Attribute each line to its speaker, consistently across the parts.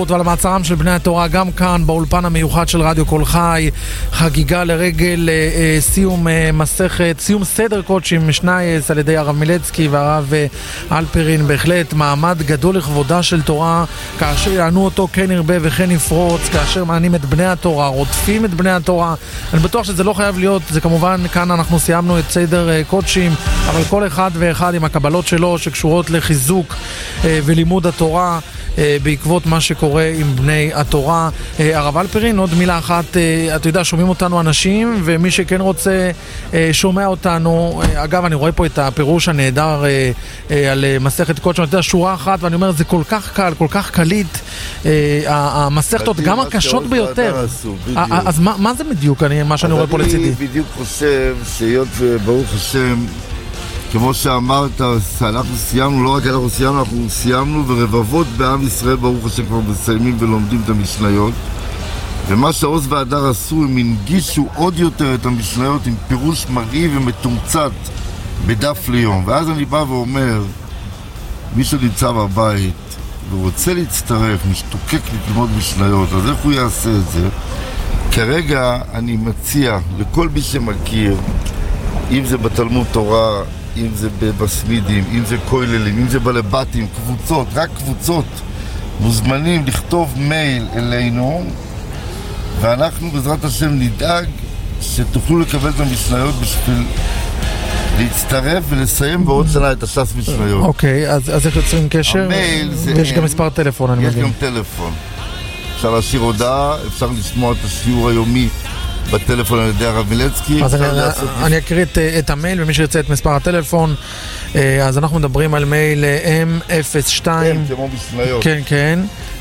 Speaker 1: ועל מעצרם של בני התורה גם כאן באולפן המיוחד של רדיו קול חי, חגיגה לרגל סיום מסכת, סיום סדר קודשים משנייס על ידי הרב מילצקי והרב אלפרין. בהחלט מעמד גדול לכבודה של תורה, כאשר יענו אותו כן ירבה וכן יפרוץ, כאשר מענים את בני התורה, רודפים את בני התורה. אני בטוח שזה לא חייב להיות, זה כמובן כאן אנחנו סיימנו את סדר קודשים, אבל כל אחד ואחד עם הקבלות שלו שקשורות לחיזוק ולימוד התורה בעקבות מה שקורה עם בני התורה. הרב אלפרין, עוד מילה אחת, אתה יודע, שומעים אותנו אנשים, ומי שכן רוצה שומע אותנו. אגב, אני רואה פה את הפירוש הנהדר על מסכת קודש, אתה יודע, שורה אחת, ואני אומר, זה כל כך קל, כל כך קליט, המסכתות גם הקשות ביותר. אז מה זה בדיוק, מה שאני רואה פה לצידי?
Speaker 2: אני בדיוק חושב שיות וברוך השם, כמו שאמרת, אנחנו סיימנו, לא רק אנחנו סיימנו, ורבבות בעם ישראל ברוך השם כבר מסיימים ולומדים את המשניות. ומה שעוז והדר עשו, הם הנגישו עוד יותר את המשניות עם פירוש מרהיב ומתומצת בדף ליום. ואז אני בא ואומר, מי שנמצא בבית ורוצה להצטרף, משתוקק ללמוד משניות, אז איך הוא יעשה את זה? כרגע אני מציע לכל מי שמכיר, אם זה בתלמוד תורה, אם זה בסמידים, אם זה כוללים, אם זה בלבטים, קבוצות, רק קבוצות, מוזמנים לכתוב מייל אלינו, ואנחנו בעזרת השם נדאג שתוכלו לקבל את המשניות בשביל להצטרף ולסיים בעוד שנה את הש"ס משניות.
Speaker 1: אוקיי, אז איך יוצרים קשר?
Speaker 2: המייל זה...
Speaker 1: יש גם מספר טלפון, אני מבין.
Speaker 2: יש גם טלפון. אפשר להשאיר הודעה, אפשר לשמוע את השיעור היומי בטלפון על ידי הרב מילצקי.
Speaker 1: אז אני אקריא את המייל, ומי שירצה את מספר הטלפון, אז אנחנו מדברים על מייל M02,
Speaker 2: כן, כמו משניות.
Speaker 1: כן, כן,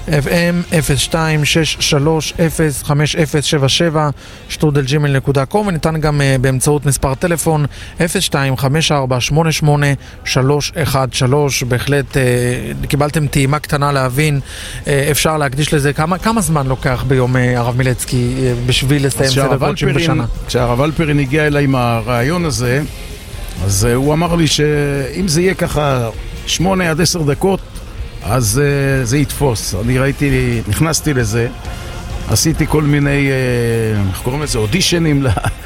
Speaker 1: M0263055077 @gmail.com, וניתן גם באמצעות מספר טלפון 0254883313. בהחלט קיבלתם טעימה קטנה להבין, אפשר להקדיש לזה כמה זמן לוקח ביום הרב מילצקי בשביל לסיים סדר קודשים בשנה?
Speaker 3: כשהרב אלפרין הגיע אליי עם הרעיון הזה, אז הוא אמר לי שאם זה יהיה ככה 8 עד 10 דקות, אז זה יתפוס. אני נכנסתי לזה, עשיתי כל מיני, איך קוראים לזה, אודישנים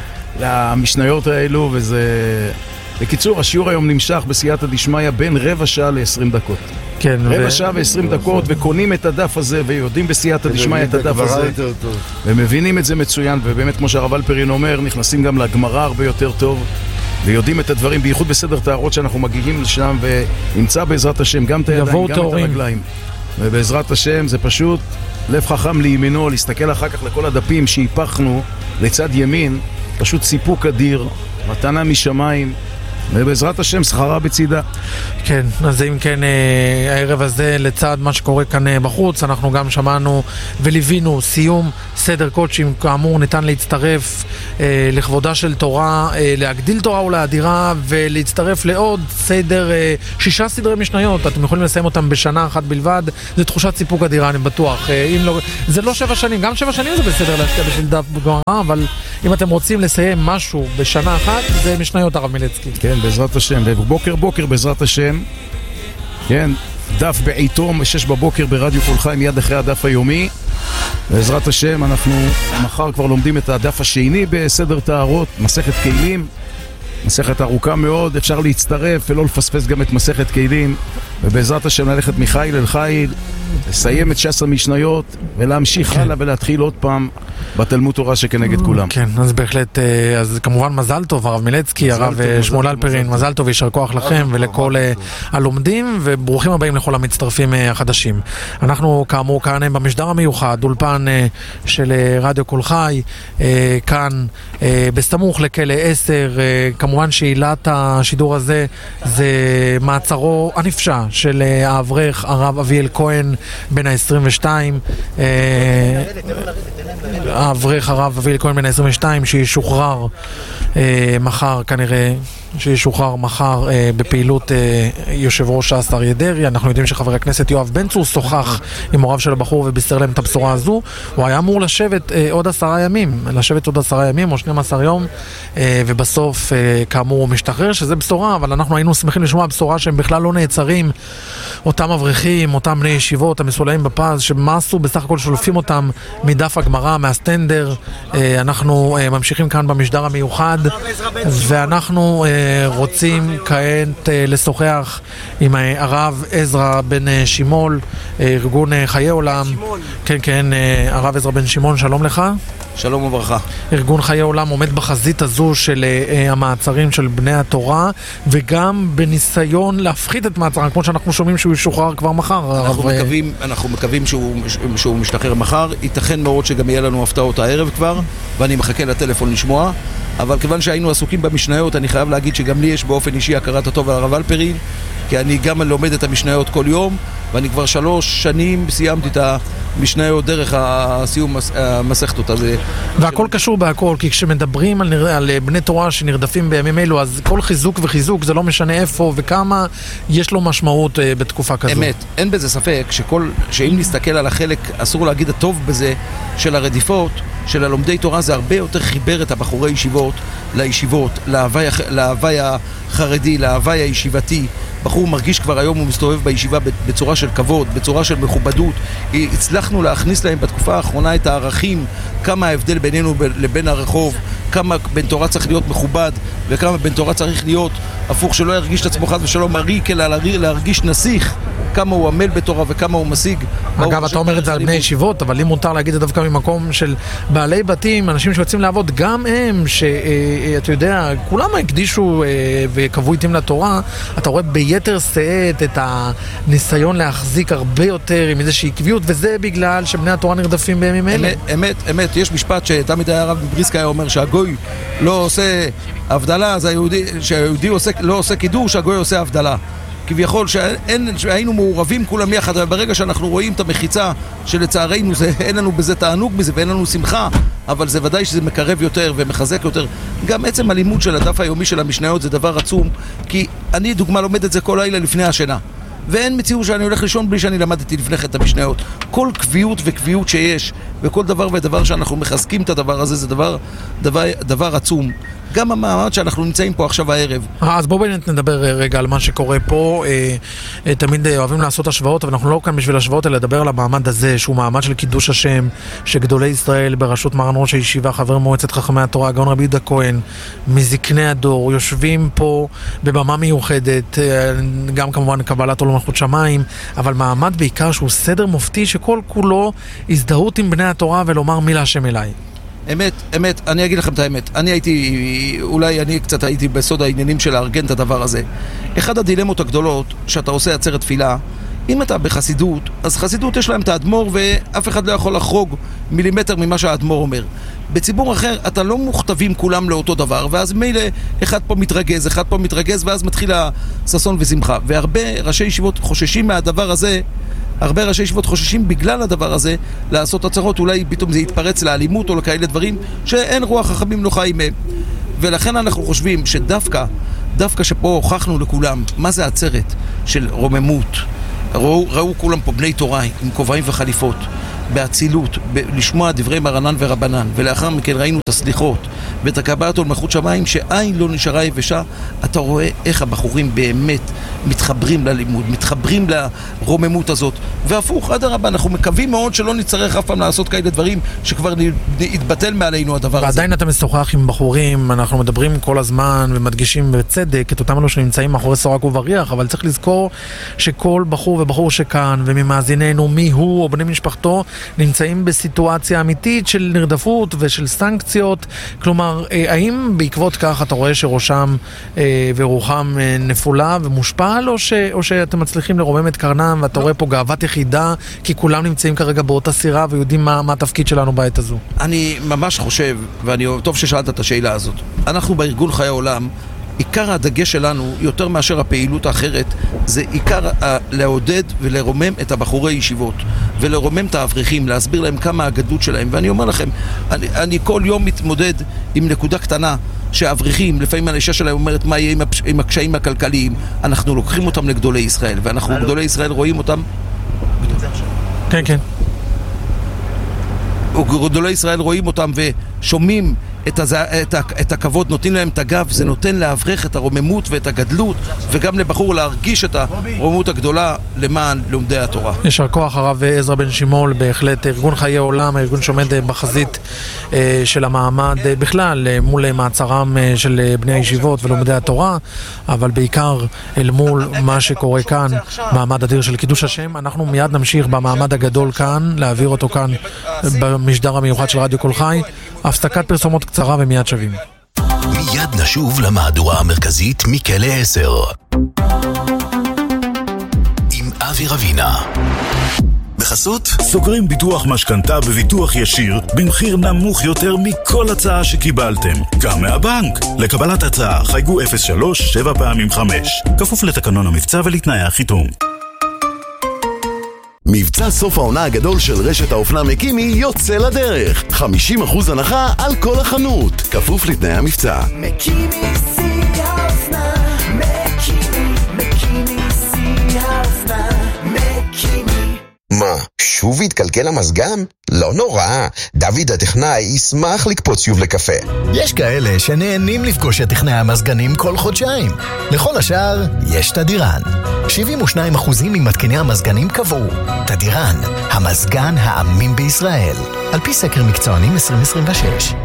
Speaker 3: למשניות האלו, וזה... בקיצור, השיעור היום נמשך בסייעתא דשמיא בין רבע שעה ל-20 דקות.
Speaker 1: כן,
Speaker 3: רבע שעה ו-20 דקות, וקונים את הדף הזה, ויודעים בסייעתא דשמיא את הדף הזה, ומבינים את זה מצוין, ובאמת, כמו שהרב אלפרין אומר, נכנסים גם לגמרא הרבה יותר טוב, ויודעים את הדברים, בייחוד בסדר טהרות שאנחנו מגיעים לשם, ונמצא בעזרת השם גם את הידיים, גם את הרגליים. ובעזרת השם זה פשוט לב חכם לימינו, להסתכל אחר כך לכל הדפים שהיפכנו לצד ימין, פשוט סיפוק אדיר, מתנה משמיים, ובעזרת השם שכרה בצידה.
Speaker 1: כן, אז אם כן, הערב הזה לצד מה שקורה כאן בחוץ, אנחנו גם שמענו וליווינו סיום סדר קודשים. כאמור, ניתן להצטרף לכבודה של תורה, להגדיל תורה ולאדירה, ולהצטרף לעוד סדר, 6 סדרי משניות. אתם יכולים לסיים אותם בשנה אחת בלבד. זה תחושת סיפוק אדירה, אני בטוח. לא, זה לא 7 שנים, גם 7 שנים זה בסדר להשקיע בשביל דף בגמרא, אבל אם אתם רוצים לסיים משהו בשנה אחת, זה משניות הרב מילצקי.
Speaker 3: כן, בעזרת השם, ובוקר בוקר בעזרת השם, כן, דף בעיתו 6 בבוקר ברדיו קול חי, מיד אחרי הדף היומי. בעזרת השם, אנחנו מחר כבר לומדים את הדף השני בסדר טהרות, מסכת כלים, מסכת ארוכה מאוד, אפשר להצטרף ולא לפספס גם את מסכת כלים, ובעזרת השם ללכת מחיל אל חיל, לסיים את ש"ס המשניות ולהמשיך הלאה ולהתחיל עוד פעם בתלמוד תורה שכנגד כולם.
Speaker 1: כן, אז בהחלט, אז כמובן מזל טוב הרב מילצקי, הרב שמואל אלפרין, מזל טוב וישר כוח לכם ולכל הלומדים, וברוכים הבאים לכל המצטרפים החדשים. אנחנו כאמור כאן במשדר המיוחד, אולפן של רדיו קול חי, כאן בסמוך לכלא 10. כמובן שעילת השידור הזה זה מעצרו הנפשע של האברך הרב אביאל כהן בן ה-22, האברך הרב אביאל כהן בן ה-22 שישוחרר מחר כנראה שישוחרר מחר בפעילות יושב ראש ש"ס אריה דרעי. אנחנו יודעים שחבר הכנסת יואב בן צור שוחח עם הוריו של הבחור ובישר להם את הבשורה הזו. הוא היה אמור לשבת עוד 10 ימים או 12 יום, ובסוף כאמור הוא משתחרר, שזה בשורה, אבל אנחנו היינו שמחים לשמוע בשורה שהם בכלל לא נעצרים, אותם אברכים, אותם בני ישיבות המסולאים בפז, שמה עשו? בסך הכל שולפים אותם מדף הגמרא, מהסטנדר. אנחנו ממשיכים כאן במשדר המיוחד, ואנחנו רוצים כעת לשוחח עם הרב עזרא בן שמעון, ארגון חיי עולם. כן, הרב עזרא בן שמעון, שלום לך.
Speaker 4: שלום וברכה.
Speaker 1: ארגון חיי עולם עומד בחזית הזו של המעצרים של בני התורה, וגם בניסיון להפחית את מעצרם, כמו שאנחנו שומעים שהוא ישוחרר כבר מחר.
Speaker 4: אנחנו מקווים שהוא משתחרר מחר. ייתכן מאוד שגם יהיה לנו הפתעות הערב כבר, ואני מחכה לטלפון לשמוע. אבל כיוון שהיינו עסוקים במשניות, אני חייב להגיד שגם לי יש באופן אישי הכרת הטוב על הרב אלפרין, כי אני גם לומד את המשניות כל יום, ואני כבר 3 שנים סיימתי את המשניות דרך הסיום המסכת אותה.
Speaker 1: והכל קשור בהכל, כי כשמדברים על בני תורה שנרדפים בימים אלו, אז כל חיזוק וחיזוק, זה לא משנה איפה וכמה, יש לו משמעות בתקופה כזו.
Speaker 4: אמת, אין בזה ספק שאם נסתכל על החלק, אסור להגיד הטוב בזה, של הרדיפות, של הלומדי תורה, זה הרבה יותר חיבר את הבחורי ישיבות לישיבות, להווי החרדי, להווי הישיבתי. בחור מרגיש כבר היום, הוא מסתובב בישיבה בצורה של כבוד, בצורה של מכובדות. הצלחנו להכניס להם בתקופה האחרונה את הערכים, כמה ההבדל בינינו לבין הרחוב, כמה בן תורה צריך להיות מכובד, וכמה בן תורה צריך להיות הפוך, שלא ירגיש את עצמו חס ושלום מריק, אלא להרגיש נסיך, כמה הוא עמל בתורה וכמה הוא משיג.
Speaker 1: אגב, אתה אומר את זה על בני ישיבות, אבל אם מותר להגיד את זה דווקא ממקום של בעלי בתים, אנשים שיוצאים לעבוד, גם הם, שאתה יודע, כולם הקדישו וקבעו איתם לתורה, אתה רואה ביתר שאת את הניסיון להחזיק הרבה יותר עם איזושהי עקביות, וזה בגלל שבני התורה נרדפים בימים אלה.
Speaker 4: אמת, יש משפט שתמיד היה הרב מבריסקי היה אומר שהגוי לא עושה הבדלה, אז שהיהודי לא עושה קידוש, הגוי עושה הבדלה. כביכול שהיינו מעורבים כולם יחד, אבל ברגע שאנחנו רואים את המחיצה שלצערנו אין לנו בזה תענוג בזה ואין לנו שמחה, אבל זה ודאי שזה מקרב יותר ומחזק יותר. גם עצם הלימוד של הדף היומי של המשניות זה דבר עצום, כי אני דוגמה לומד את זה כל לילה לפני השינה, ואין מציאות שאני הולך לישון בלי שאני למדתי לפני את המשניות. כל קביעות וקביעות שיש, וכל דבר ודבר שאנחנו מחזקים את הדבר הזה, זה דבר עצום. גם המעמד שאנחנו נמצאים פה עכשיו הערב.
Speaker 1: אז בואו באמת נדבר רגע על מה שקורה פה. תמיד אוהבים לעשות השוואות, אבל אנחנו לא כאן בשביל השוואות, אלא לדבר על המעמד הזה, שהוא מעמד של קידוש השם, שגדולי ישראל בראשות מרן ראש הישיבה, חבר מועצת חכמי התורה, הגאון רבי יהודה כהן, מזקני הדור, יושבים פה בבמה מיוחדת, גם כמובן קבלת עול מלכות שמיים, אבל מעמד בעיקר שהוא סדר מופתי, שכל כולו הזדהות עם בני התורה ולומר מילה השם אליי.
Speaker 4: אמת, אני אגיד לכם את האמת. אני קצת הייתי בסוד העניינים של לארגן את הדבר הזה. אחד הדילמות הגדולות שאתה עושה עצרת תפילה, אם אתה בחסידות, אז חסידות יש להם את האדמו"ר, ואף אחד לא יכול לחרוג מילימטר ממה שהאדמו"ר אומר. בציבור אחר אתה לא מוכתבים כולם לאותו דבר, ואז מילא אחד פה מתרגז, ואז מתחיל הששון ושמחה. והרבה ראשי ישיבות חוששים מהדבר הזה, הרבה ראשי ישיבות חוששים בגלל הדבר הזה לעשות עצרות, אולי פתאום זה יתפרץ לאלימות או לכאלה דברים שאין רוח חכמים נוחה עימם. ולכן אנחנו חושבים שדווקא שפה הוכחנו לכולם מה זה עצרת של רוממות. ראו כולם פה בני תורה עם כובעים וחליפות, באצילות, לשמוע דברי מרנן ורבנן, ולאחר מכן ראינו את הסליחות ואת הקבלת עול מלכות שמיים שעין לא נשארה יבשה. אתה רואה איך הבחורים באמת מתחברים ללימוד, מתחברים לרוממות הזאת, והפוך, אדרבה, אנחנו מקווים מאוד שלא נצטרך אף פעם לעשות כאלה דברים שכבר יתבטל מעלינו הדבר הזה.
Speaker 1: ועדיין אתה משוחח עם בחורים, אנחנו מדברים כל הזמן ומדגישים בצדק את אותם אלו שנמצאים מאחורי סורג ובריח, אבל צריך לזכור שכל בחור ובחור שכאן וממאזיננו, מי הוא או בני משפחתו, נמצאים בסיטואציה אמיתית של נרדפות ושל סנקציות. כלומר, האם בעקבות כך אתה רואה שראשם ורוחם נפולה ומושפל, או שאתם מצליחים לרומם את קרנם ואתה רואה פה גאוות יחידה, כי כולם נמצאים כרגע באותה סירה ויודעים מה התפקיד שלנו בעת הזו?
Speaker 4: אני ממש חושב, טוב ששאלת את השאלה הזאת, אנחנו בארגון חיי עולם, עיקר הדגש שלנו, יותר מאשר הפעילות האחרת, זה עיקר לעודד ולרומם את הבחורי ישיבות, ולרומם את האברכים, להסביר להם כמה הגדות שלהם. ואני אומר לכם, אני כל יום מתמודד עם נקודה קטנה, שהאברכים, לפעמים האישה שלהם אומרת מה יהיה עם הקשיים הכלכליים, אנחנו לוקחים אותם לגדולי ישראל, ואנחנו גדולי ישראל רואים אותם.
Speaker 1: כן, כן.
Speaker 4: גדולי ישראל רואים אותם ושומעים את הכבוד, נותנים להם את הגב, זה נותן לאברך את הרוממות ואת הגדלות, וגם לבחור להרגיש את הרוממות הגדולה למען לומדי התורה.
Speaker 1: ישר כוח הרב עזרא בן שימול, בהחלט ארגון חיי עולם, הארגון שעומד בחזית של המעמד בכלל מול מעצרם של בני הישיבות ולומדי התורה, אבל בעיקר אל מול מה שקורה כאן, מעמד אדיר של קידוש השם. אנחנו מיד נמשיך במעמד הגדול כאן, להעביר אותו כאן במשדר המיוחד של רדיו קול חי. הפסקת פרסומות קצרה ומיד שווים.
Speaker 5: מיד נשוב למהדורה המרכזית מכלא 10 עם אבי רבינה. בחסות
Speaker 6: סוגרים ביטוח משכנתה בביטוח ישיר במחיר נמוך יותר מכל הצעה שקיבלתם, גם מהבנק. לקבלת הצעה חייגו 03 7 פעמים 5, כפוף לתקנון המבצע ולתנאי החיתום.
Speaker 5: מבצע סוף העונה הגדול של רשת האופנה מקימי יוצא לדרך. 50% הנחה על כל החנות, כפוף לתנאי המבצע.
Speaker 7: מקימי שיא האופנה, מקימי שיא האופנה, מקימי.
Speaker 8: מה, שוב התקלקל המזגן? לא נורא, דוד הטכנאי ישמח לקפוץ שוב לקפה.
Speaker 9: יש כאלה שנהנים לפגוש את טכנאי המזגנים כל חודשיים. לכל השאר יש תדירן. 72% ממתקני המזגנים קבעו. תדירן, המזגן האמין בישראל. על פי סקר מקצוענים 2026.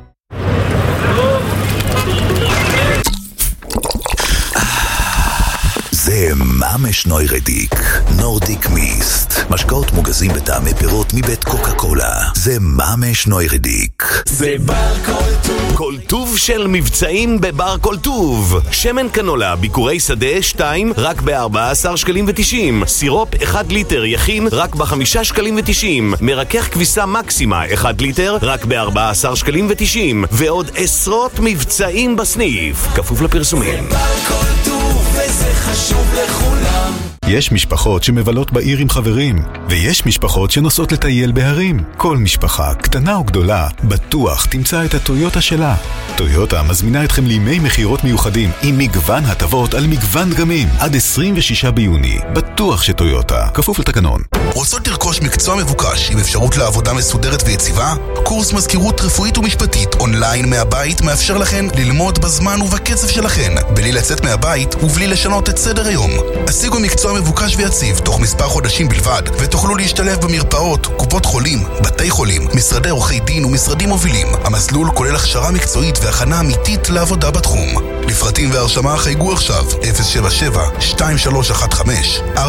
Speaker 5: זה ממש נוירדיק, נורדיק מיסט. משקאות מוגזים בטעמי פירות מבית קוקה קולה. זה ממש נוירדיק.
Speaker 10: זה בר כל טוב. כל טוב של מבצעים בבר כל טוב. שמן קנולה ביקורי שדה 2 רק ב-14 שקלים ו-90. סירופ 1 ליטר יכין רק ב-5 שקלים ו-90. מרכך כביסה מקסימה 1 ליטר רק ב-14 שקלים ו-90. ועוד עשרות מבצעים בסניף. כפוף לפרסומים.
Speaker 7: זה בר כל טוב וזה חשוב לכולם.
Speaker 11: יש משפחות שמבלות בעיר עם חברים, ויש משפחות שנוסעות לטייל בהרים. כל משפחה, קטנה או גדולה, בטוח תמצא את הטויוטה שלה. טויוטה מזמינה אתכם לימי מחירות מיוחדים עם מגוון הטבות על מגוון דגמים עד 26 ביוני. בטוח שטויוטה, כפוף לתקנון.
Speaker 12: רוצות לרכוש מקצוע מבוקש עם אפשרות לעבודה מסודרת ויציבה? קורס מזכירות רפואית ומשפטית אונליין מהבית מאפשר לכן ללמוד בזמן ובקצב שלכן, בלי לצאת מהבית ובלי לשנות את סדר היום. השיגו מקצוע מבוקש ויציב תוך מספר חודשים בלבד, ותוכלו להשתלב במרפאות, קופות חולים, בתי חולים, משרדי עורכי דין ומשרדים מובילים. המסלול כולל הכשרה מקצועית והכנה אמיתית לעבודה בתחום. לפרטים והרשמה חייגו עכשיו 077-2315-409.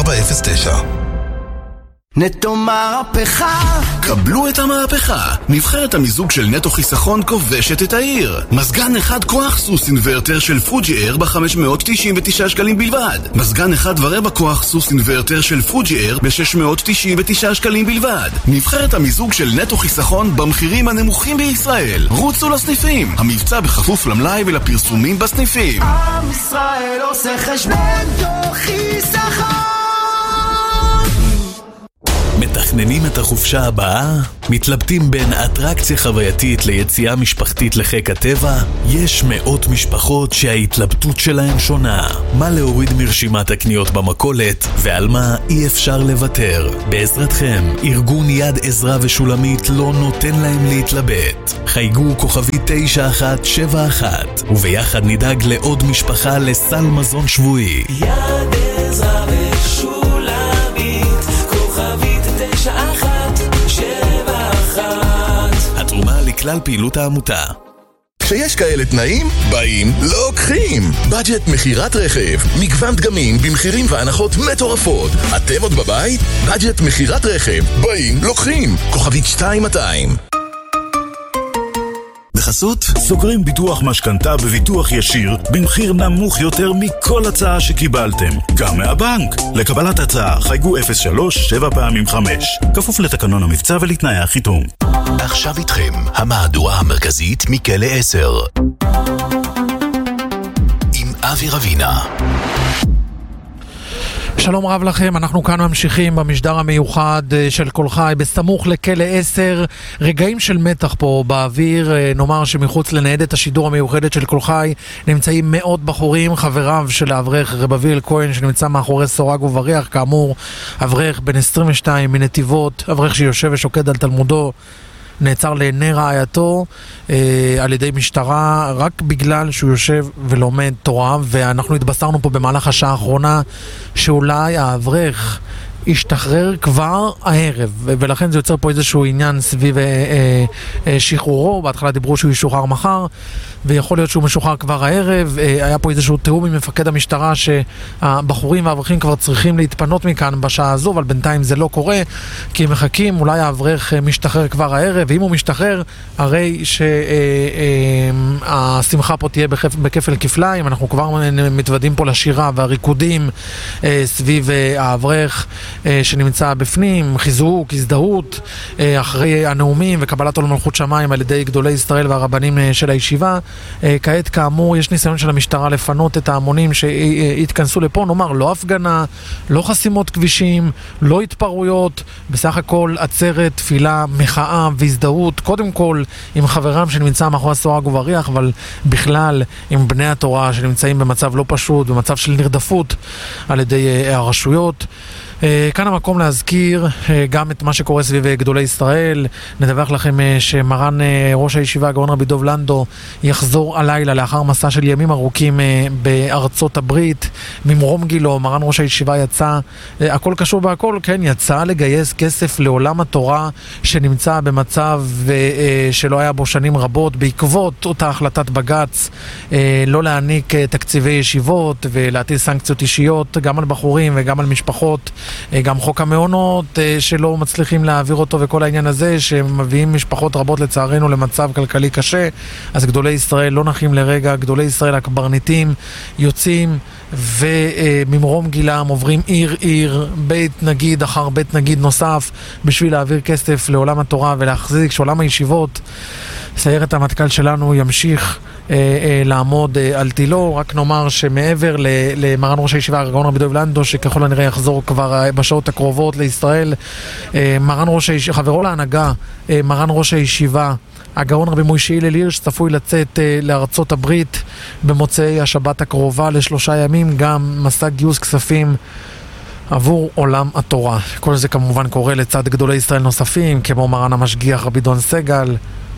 Speaker 7: נטו מהפכה.
Speaker 5: קבלו את המהפכה. נבחרת המיזוג של נטו חיסכון כובשת את העיר. מזגן אחד כוח סוס אינוורטר של פוג'י אר ב-599 שקלים בלבד. מזגן אחד ורבע כוח סוס אינוורטר של פוג'י אר ב-699 שקלים בלבד. נבחרת המיזוג של נטו חיסכון במחירים הנמוכים בישראל. רוצו לסניפים. המבצע בכפוף למלאי ולפרסומים בסניפים.
Speaker 7: עם ישראל עושה חשבון נטו חיסכון.
Speaker 13: מתכננים את החופשה הבאה? מתלבטים בין אטרקציה חווייתית ליציאה משפחתית לחיק הטבע? יש מאות משפחות שההתלבטות שלהן שונה. מה להוריד מרשימת הקניות במכולת ועל מה אי אפשר לוותר? בעזרתכם, ארגון יד עזרא ושולמית לא נותן להם להתלבט. חייגו כוכבי 9171 וביחד נדאג לעוד משפחה לסל מזון שבועי.
Speaker 7: יד עזרא ושולמית כוכבי 9171.
Speaker 13: התרומה לכלל פעילות העמותה.
Speaker 5: כשיש כאלה תנאים, באים, לוקחים. בדג'ט מחירת רכב, מגוון דגמים במחירים והנחות מטורפות. אתם עוד בבית? בדג'ט מחירת רכב, באים, לוקחים. כוכבית 2200.
Speaker 6: בחסות סוגרים ביטוח משכנתה בביטוח ישיר במחיר נמוך יותר מכל הצעה שקיבלתם, גם מהבנק. לקבלת הצעה חייגו 03 7 פעמים 5, כפוף לתקנון המבצע ולתנאי החיתום.
Speaker 5: עכשיו איתכם המהדורה המרכזית מכלא 10 עם אבי רבינה.
Speaker 1: שלום רב לכם, אנחנו כאן ממשיכים במשדר המיוחד של כל חי בסמוך לכלא 10. רגעים של מתח פה באוויר, נאמר שמחוץ לניידת השידור המיוחדת של כל חי נמצאים מאות בחורים, חבריו של האברך רבביאל כהן שנמצא מאחורי סורג ובריח, כאמור אברך בן 22 מנתיבות, אברך שיושב ושוקד על תלמודו, נעצר לעיני רעייתו על ידי משטרה רק בגלל שהוא יושב ולומד תורה, ואנחנו התבשרנו פה במהלך השעה האחרונה שאולי האברך ישתחרר כבר הערב, ולכן זה יוצר פה איזשהו עניין סביב שחרורו. בהתחלה דיברו שהוא ישוחרר מחר, ויכול להיות שהוא משוחרר כבר הערב. היה פה איזשהו תיאום עם מפקד המשטרה שהבחורים והאברכים כבר צריכים להתפנות מכאן בשעה הזו, אבל בינתיים זה לא קורה, כי הם מחכים, אולי האברך משתחרר כבר הערב, ואם הוא משתחרר, הרי שהשמחה פה תהיה בכפל כפליים. אנחנו כבר מתוודעים פה לשירה והריקודים סביב האברך שנמצא בפנים, חיזוק, הזדהות אחרי הנאומים וקבלת עול מלכות שמיים על ידי גדולי ישראל והרבנים של הישיבה. כעת כאמור יש ניסיון של המשטרה לפנות את ההמונים שהתכנסו לפה, נאמר לא הפגנה, לא חסימות כבישים, לא התפרעויות, בסך הכל עצרת, תפילה, מחאה והזדהות, קודם כל עם חברם שנמצא מאחורי סורג ובריח, אבל בכלל עם בני התורה שנמצאים במצב לא פשוט, במצב של נרדפות על ידי הרשויות. כאן המקום להזכיר גם את מה שקורה סביב גדולי ישראל. נדווח לכם שמרן ראש הישיבה הגאון רבי דוב לנדו יחזור הלילה לאחר מסע של ימים ארוכים בארצות הברית. ממרום גילו מרן ראש הישיבה יצא, הכל קשור בהכל, כן, יצא לגייס כסף לעולם התורה שנמצא במצב שלא היה בו שנים רבות בעקבות אותה החלטת בג"ץ לא להעניק תקציבי ישיבות ולהטיל סנקציות אישיות גם על בחורים וגם על משפחות, גם חוק המעונות שלא מצליחים להעביר אותו, וכל העניין הזה שמביאים משפחות רבות לצערנו למצב כלכלי קשה. אז גדולי ישראל לא נחים לרגע, גדולי ישראל הקברניטים יוצאים וממרום גילם עוברים עיר עיר, בית נגיד אחר בית נגיד נוסף, בשביל להעביר כסף לעולם התורה ולהחזיק שעולם הישיבות, סיירת המטכ"ל שלנו ימשיך לעמוד על תילו. רק נאמר שמעבר למרן ראש הישיבה הגאון רבי דוב לנדו שככל הנראה יחזור כבר בשעות הקרובות לישראל, מרן ראש הישיבה, חברו להנהגה, מרן ראש הישיבה הגאון רבי מוישה הלל הירש צפוי לצאת לארצות הברית במוצאי השבת הקרובה ל3 ימים, גם מסע גיוס כספים עבור עולם התורה. כל זה כמובן קורה לצד גדולי ישראל נוספים כמו מרן המשגיח רבי דון סגל,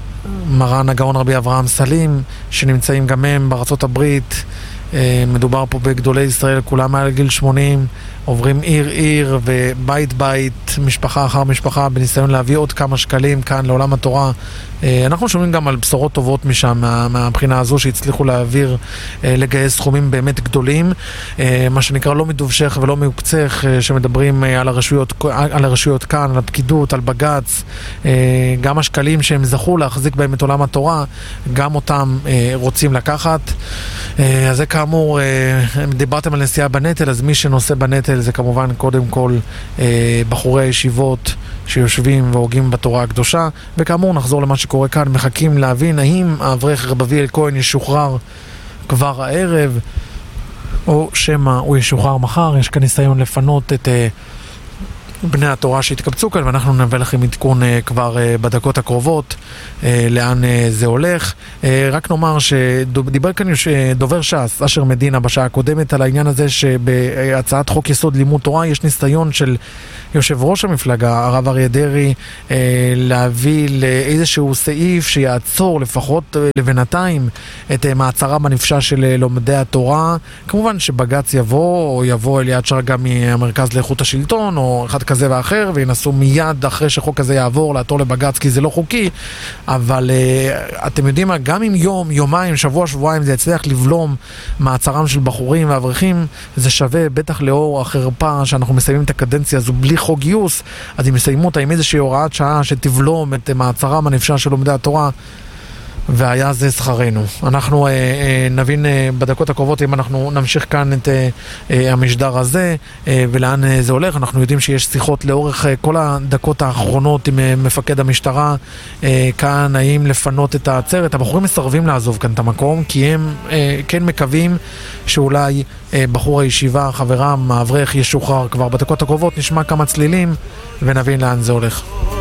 Speaker 1: מרן הגאון רבי אברהם סלים שנמצאים גם הם בארצות הברית. מדובר פה בגדולי ישראל, כולם מעל גיל 80, עוברים עיר עיר ובית בית, משפחה אחר משפחה, בניסיון להביא עוד כמה שקלים כאן לעולם התורה. אנחנו שומעים גם על בשורות טובות משם, מהבחינה הזו שהצליחו להעביר, לגייס סכומים באמת גדולים, מה שנקרא לא מדובשך ולא מיוקצך, שמדברים על הרשויות כאן, על הפקידות, על בג"ץ, גם השקלים שהם זכו להחזיק בהם את עולם התורה, גם אותם רוצים לקחת. אז זה כאמור, דיברתם על נשיאה בנטל, אז מי שנושא בנטל זה כמובן קודם כל בחורי הישיבות שיושבים והוגים בתורה הקדושה. וכאמור נחזור למה שקורה כאן, מחכים להבין האם האברך רבביאל כהן ישוחרר כבר הערב או שמא הוא ישוחרר מחר. יש כאן ניסיון לפנות את בני התורה שהתקבצו כאן, ואנחנו נביא לכם עדכון כבר בדקות הקרובות לאן זה הולך. רק נאמר שדיבר כאן דובר ש"ס אשר מדינה בשעה הקודמת על העניין הזה שבהצעת חוק יסוד לימוד תורה יש ניסיון של יושב ראש המפלגה הרב אריה דרעי להביא לאיזשהו סעיף שיעצור לפחות לבינתיים את מעצרם הנפשע של לומדי התורה. כמובן שבג"ץ יבוא או יבוא אליעד שרגא מהמרכז לאיכות השלטון או אחד כזה ואחר וינסו מיד אחרי שחוק הזה יעבור לעתור לבג"ץ כי זה לא חוקי, אבל אתם יודעים מה, גם אם יום, יומיים, שבוע, שבועיים זה יצליח לבלום מעצרם של בחורים ואברכים, זה שווה, בטח לאור החרפה שאנחנו מסיימים את הקדנציה הזו בלי חוק גיוס. אז אם מסיימו אותה עם איזושהי הוראת שעה שתבלום את מעצרם הנפשע של לומדי התורה, והיה זה שכרנו. אנחנו נבין בדקות הקרובות אם אנחנו נמשיך כאן את המשדר הזה ולאן זה הולך. אנחנו יודעים שיש שיחות לאורך כל הדקות האחרונות עם מפקד המשטרה כאן, האם לפנות את העצרת. הבחורים מסרבים לעזוב כאן את המקום כי הם כן מקווים שאולי בחור הישיבה, חברם, האברך, ישוחרר כבר. בדקות הקרובות נשמע כמה צלילים ונבין לאן זה הולך.